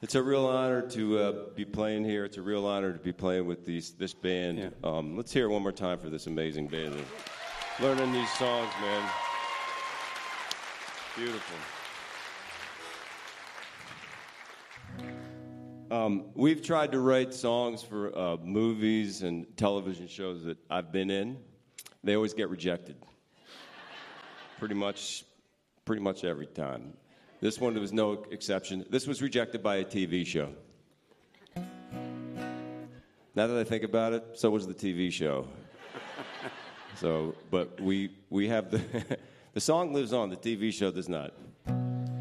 It's a real honor to be playing here. It's a real honor to be playing with this band. Yeah. Let's hear it one more time for this amazing band. Learning these songs, man. Beautiful. We've tried to write songs for movies and television shows that I've been in. They always get rejected. Pretty much every time. This one was no exception. This was rejected by a TV show. Now that I think about it, so was the TV show. So, but we have the song lives on. The TV show does not.